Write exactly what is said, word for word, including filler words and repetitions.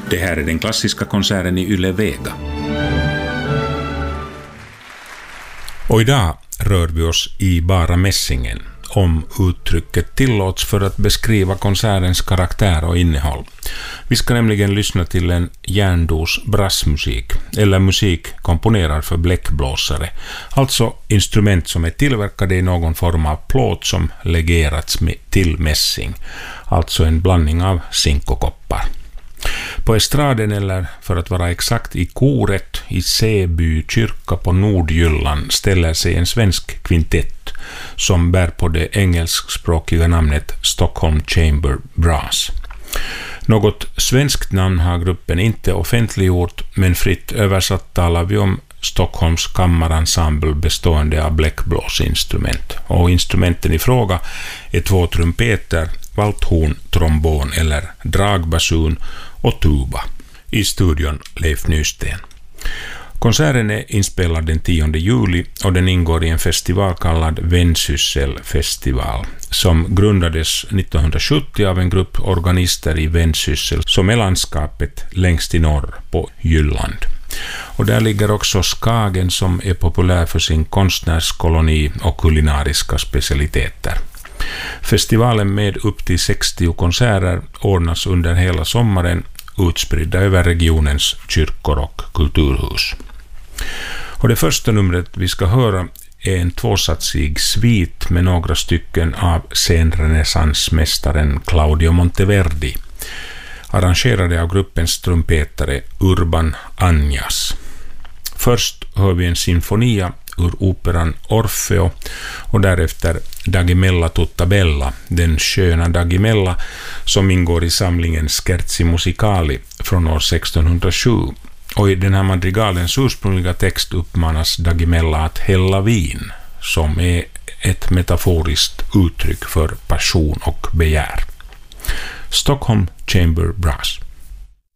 Det här är den klassiska konserten i Yle Vega. Och idag rör vi oss i bara mässingen, om uttrycket tillåts för att beskriva konsertens karaktär och innehåll. Vi ska nämligen lyssna till en järndos brassmusik, eller musik komponerad för bläckblåsare, alltså instrument som är tillverkade i någon form av plåt som legerats till mässing, alltså en blandning av zink och koppar. På estraden, eller för att vara exakt i koret i Säby kyrka på Nordjylland, ställer sig en svensk kvintett som bär på det engelskspråkiga namnet Stockholm Chamber Brass. Något svenskt namn har gruppen inte offentliggjort, men fritt översatt talar vi om Stockholms kammarensemble bestående av bläckblåsinstrument. Och instrumenten i fråga är två trumpeter, valthorn, trombon eller dragbasun och tuba. I studion Leif Nysten. Konserten är inspelad den tionde juli och den ingår i en festival kallad Vendsyssel-festival som grundades nittonhundrasjuttio av en grupp organister i Vendsyssel som är landskapet längst i norr på Jylland. Och där ligger också Skagen som är populär för sin konstnärskoloni och kulinariska specialiteter. Festivalen med upp till sextio konserter ordnas under hela sommaren, utspridda över regionens kyrkor och kulturhus. Och det första numret vi ska höra är en tvåsatsig svit med några stycken av senrenässansmästaren Claudio Monteverdi, arrangerade av gruppens trumpetare Urban Anjas. Först hör vi en sinfonia ur operan Orfeo och därefter Dagimella tutta bella, den sköna Dagimella som ingår i samlingen Scherzi musicali från år sextonhundrasju. Och i den här madrigalens ursprungliga text uppmanas Dagimella att hälla vin, som är ett metaforiskt uttryck för passion och begär. Stockholm Chamber Brass.